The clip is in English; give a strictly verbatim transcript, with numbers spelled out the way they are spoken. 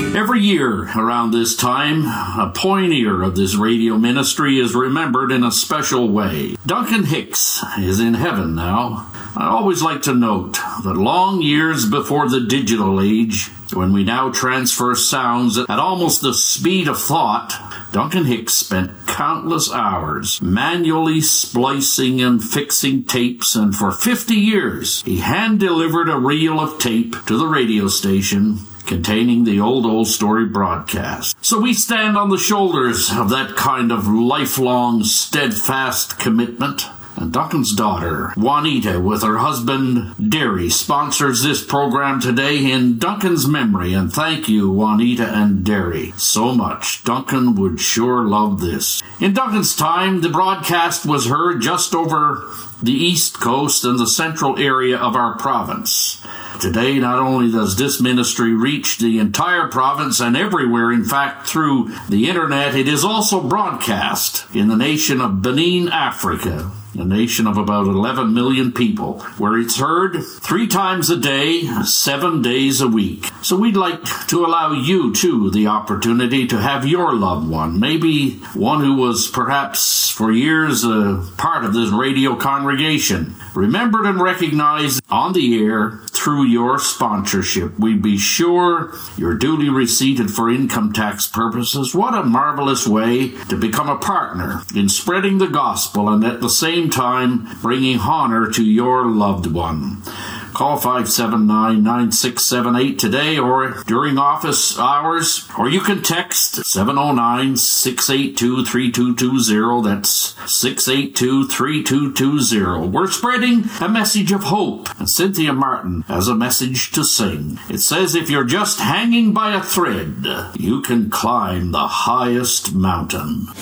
Every year around this time, a pioneer of this radio ministry is remembered in a special way. Duncan Hicks is in heaven now. I always like to note that long years before the digital age, when we now transfer sounds at almost the speed of thought, Duncan Hicks spent countless hours manually splicing and fixing tapes, and for fifty years he hand-delivered a reel of tape to the radio station containing the Old Old Story broadcast. So we stand on the shoulders of that kind of lifelong, steadfast commitment. And Duncan's daughter, Juanita, with her husband, Derry, sponsors this program today in Duncan's memory. And thank you, Juanita and Derry, so much. Duncan would sure love this. In Duncan's time, the broadcast was heard just over the East Coast and the central area of our province. Today, not only does this ministry reach the entire province and everywhere, in fact, through the internet, it is also broadcast in the nation of Benin, Africa, a nation of about eleven million people, where it's heard three times a day, seven days a week. So we'd like to allow you, too, the opportunity to have your loved one, maybe one who was perhaps for years a part of this radio congregation, remembered and recognized on the air through your sponsorship. We'd be sure you're duly receipted for income tax purposes. What a marvelous way to become a partner in spreading the gospel and at the same time bringing honor to your loved one. Call five seven nine, nine six seven eight today or during office hours, or you can text seven oh nine, six eight two, three two two zero. That's six eight two, three two two zero. We're spreading a message of hope, and Cynthia Martin has a message to sing. It says, if you're just hanging by a thread, you can climb the highest mountain.